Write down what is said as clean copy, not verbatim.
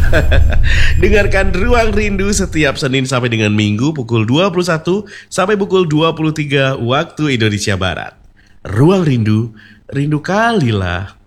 Dengarkan Ruang Rindu setiap Senin sampai dengan Minggu pukul 21 sampai pukul 23 waktu Indonesia Barat. Ruang Rindu, rindu kali lah.